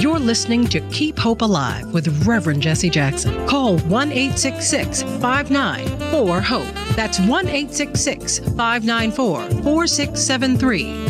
You're listening to Keep Hope Alive with Reverend Jesse Jackson. Call 1-866-594-HOPE. That's 1-866-594-4673.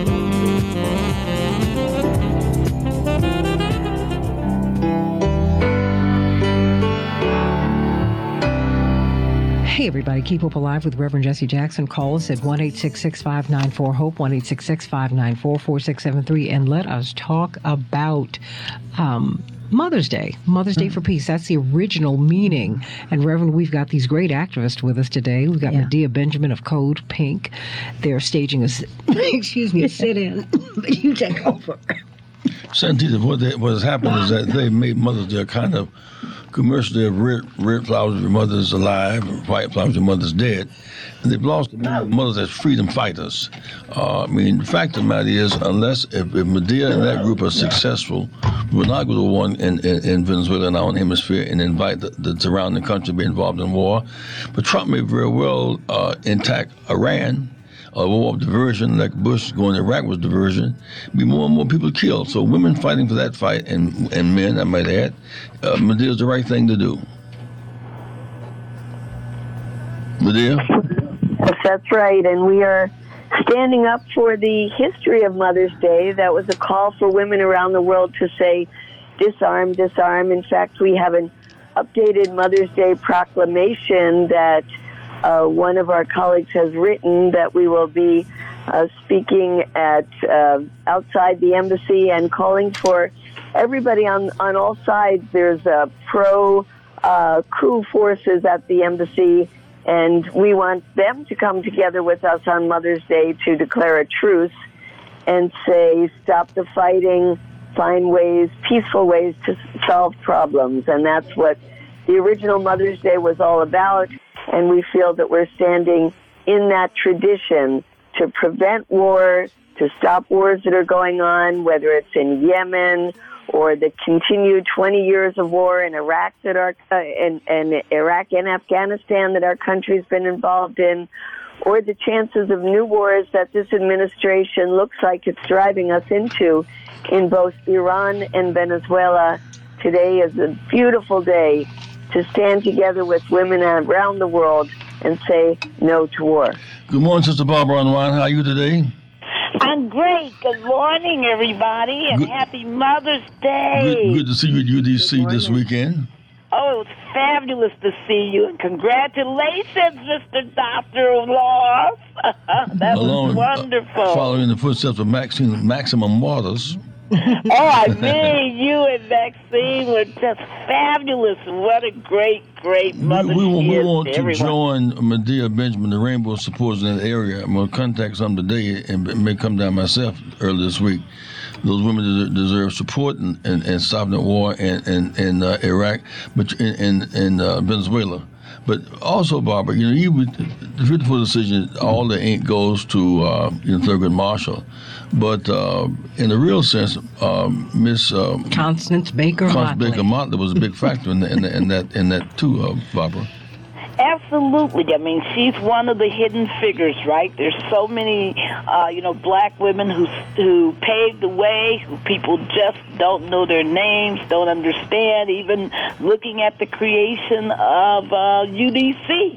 Hey, everybody. Keep Hope Alive with Reverend Jesse Jackson. Call us at 1-866-594-HOPE, 1-866-594-4673, and let us talk about Mother's Day. Mother's Day for Peace. That's the original meaning. And Reverend, we've got these great activists with us today. We've got Medea Benjamin of Code Pink. They're staging a sit-in. You take over. Santita, what has happened is that they made Mother's Day a kind of commercial. They have red flowers, your mother's alive, and white flowers, your mother's dead. And they've lost the meaning of mothers as freedom fighters. The fact of the matter is, unless if Medea and that group are successful, we will not go to war in Venezuela and our hemisphere and invite the surrounding country to be involved in war. But Trump may very well attack Iran. A war of diversion, like Bush going to Iraq was diversion, be more and more people killed. So women fighting for that fight, and men, I might add, Medea's the right thing to do. Medea? Yes, that's right. And we are standing up for the history of Mother's Day. That was a call for women around the world to say, disarm, disarm. In fact, we have an updated Mother's Day proclamation that one of our colleagues has written that we will be speaking at outside the embassy and calling for everybody on all sides. There's pro-coup forces at the embassy, and we want them to come together with us on Mother's Day to declare a truce and say, stop the fighting, find ways, peaceful ways to solve problems. And that's what the original Mother's Day was all about. And we feel that we're standing in that tradition to prevent war, to stop wars that are going on, whether it's in Yemen or the continued 20 years of war in Iraq that and Iraq and Afghanistan that our country's been involved in, or the chances of new wars that this administration looks like it's driving us into in both Iran and Venezuela. Today is a beautiful day to stand together with women around the world and say no to war. Good morning, Sister Barbara Unwine. How are you today? I'm great. Good morning, everybody, and happy Mother's Day. Good to see you at UDC this weekend. Oh, it was fabulous to see you, and congratulations, Mr. Doctor of Laws. That was wonderful. Following the footsteps of Maximum Waters. I mean, you and Maxine were just fabulous. What a great mother we want to everyone. Join Medea Benjamin, the Rainbow supporters in that area. I'm going to contact some today and may come down myself early this week. Those women deserve support and stopping the war in Iraq, but in Venezuela. But also, Barbara, the beautiful decision, all the ink goes to Thurgood Marshall. But in the real sense, Miss Constance Baker Motley was a big factor in that too, Barbara. Absolutely. I mean, she's one of the hidden figures, right? There's so many, black women who paved the way, who people just don't know their names, don't understand, even looking at the creation of UDC.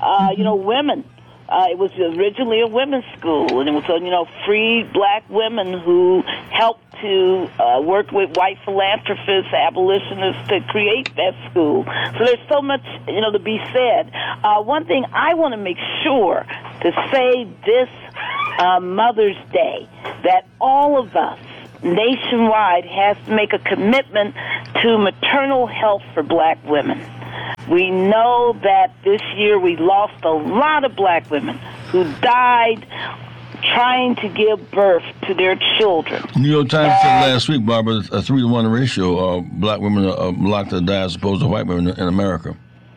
Women. It was originally a women's school, and it was, free black women who helped to work with white philanthropists, abolitionists to create that school. So there's so much, to be said. One thing I want to make sure to say this Mother's Day, that all of us nationwide has to make a commitment to maternal health for black women. We know that this year we lost a lot of black women who died trying to give birth to their children. New York Times said last week, Barbara, a 3-to-1 ratio of black women are likely to die as opposed to white women in America.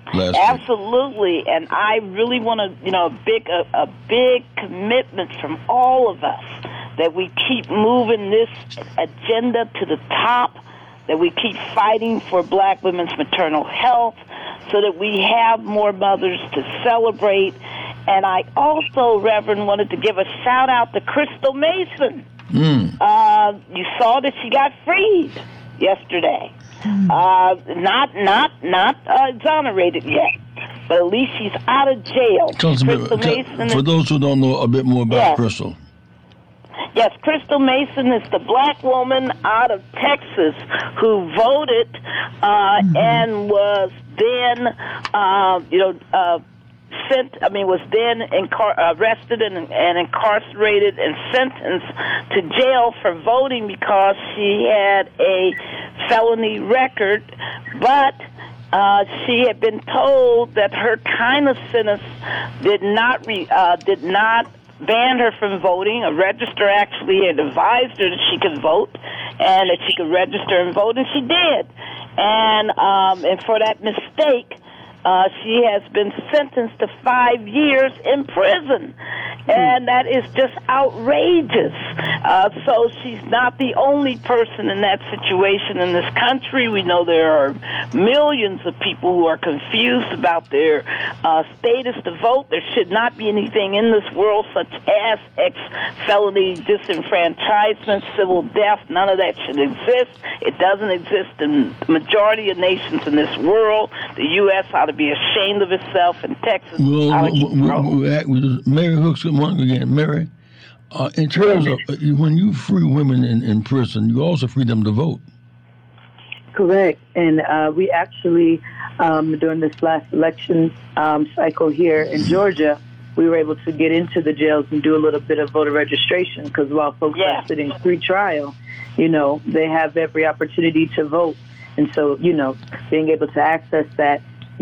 Absolutely, and I really want to, a big commitment from all of us that we keep moving this agenda to the top, that we keep fighting for black women's maternal health so that we have more mothers to celebrate. And I also, Reverend, wanted to give a shout-out to Crystal Mason. You saw that she got freed. yesterday. Not exonerated yet, but at least she's out of jail. Tell us a bit, for those who don't know a bit more about Crystal. Yes, Crystal Mason is the black woman out of Texas who voted and was then, was then arrested and incarcerated and sentenced to jail for voting because she had a felony record, but she had been told that her kindness sentence did not ban her from voting. A registrar actually had advised her that she could vote and that she could register and vote, and she did. And for that mistake, she has been sentenced to 5 years in prison. And that is just outrageous. So she's not the only person in that situation in this country. We know there are millions of people who are confused about their status to vote. There should not be anything in this world such as felony disenfranchisement, civil death. None of that should exist. It doesn't exist in the majority of nations in this world. The U.S. ought to be ashamed of itself, and Texas ought to keep growing. Mary Hooks, again, Mary, in terms of when you free women in prison, you also free them to vote. Correct. And we actually, during this last election cycle here in Georgia, we were able to get into the jails and do a little bit of voter registration because while folks are sitting pre-trial, they have every opportunity to vote. And so, being able to access that,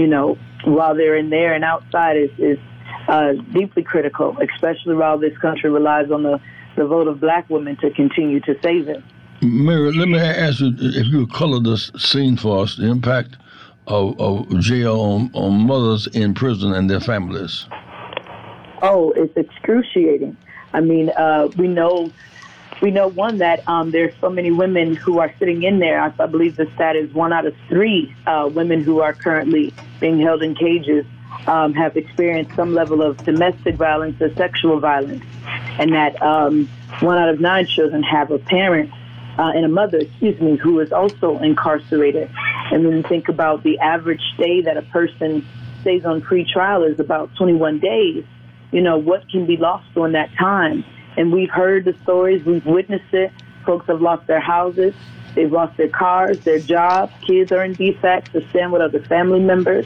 while they're in there and outside is deeply critical, especially while this country relies on the vote of black women to continue to save it. Mary, let me ask you if you would color this scene for us, the impact of jail on mothers in prison and their families. Oh, it's excruciating. I mean, we know one that there's so many women who are sitting in there. I believe the stat is 1 out of 3 women who are currently being held in cages have experienced some level of domestic violence or sexual violence, and that 1 out of 9 children have a parent and a mother, who is also incarcerated. And when you think about the average stay that a person stays on pre-trial is about 21 days, what can be lost during that time? And we've heard the stories, we've witnessed it. Folks have lost their houses, they've lost their cars, their jobs, kids are in defects to stand with other family members,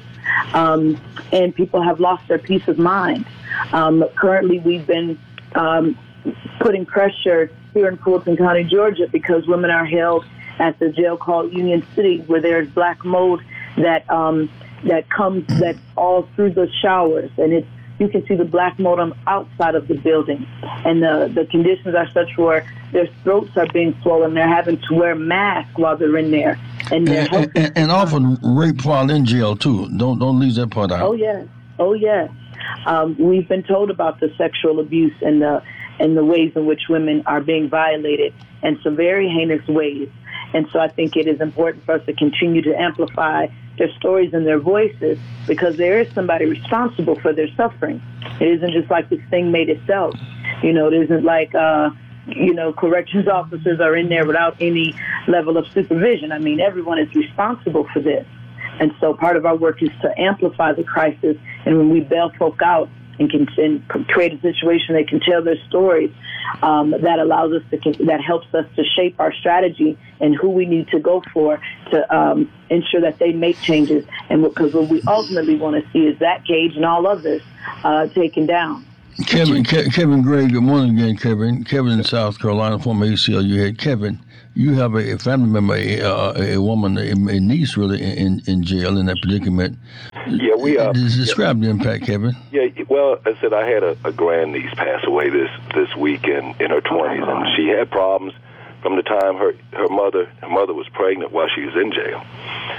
and people have lost their peace of mind. Currently, we've been putting pressure here in Fulton County, Georgia, because women are held at the jail called Union City, where there's black mold that comes that's all through the showers, and you can see the black mold on outside of the building, and the conditions are such where their throats are being swollen. They're having to wear masks while they're in there, and often rape while in jail too. Don't leave that part out. Oh yes. We've been told about the sexual abuse and the ways in which women are being violated, in some very heinous ways. And so I think it is important for us to continue to amplify their stories and their voices, because there is somebody responsible for their suffering. It isn't just like this thing made itself. It isn't like, corrections officers are in there without any level of supervision. I mean, everyone is responsible for this. And so part of our work is to amplify the crisis. And when we bail folk out and create a situation they can tell their stories, that allows us that helps us to shape our strategy and who we need to go for to ensure that they make changes. And because what we ultimately want to see is that cage and all others taken down. Kevin Gray, good morning again, Kevin. Kevin in South Carolina, former ACLU head. Kevin, you have a family member, a woman, a niece really in jail in that predicament. Yeah, we are. Describe the impact, Kevin. Yeah, well, I said I had a grandniece pass away this week in her 20s, and she had problems from the time her mother was pregnant while she was in jail.